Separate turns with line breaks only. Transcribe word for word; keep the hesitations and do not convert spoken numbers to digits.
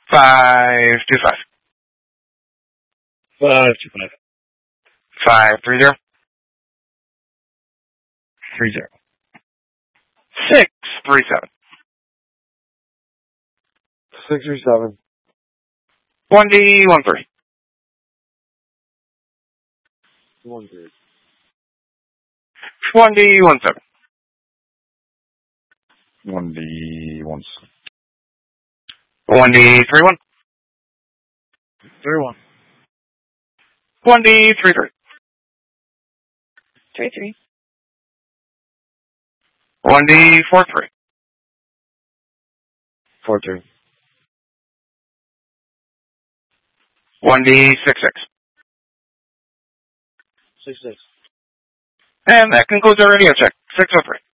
Five two five.
Five two five.
Five three zero.
Three zero.
Six three seven.
Six three seven.
One D one three.
One three.
One D one seven.
One D one seven.
One D three one.
Three one.
One D three three.
Three three.
One D four three.
Four two.
One D six six.
Six six.
And that concludes our radio check. Six oh three.